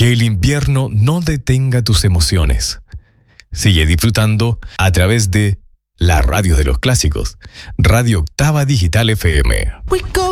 Que el invierno no detenga tus emociones. Sigue disfrutando a través de la radio de los clásicos, Radio Octava Digital FM.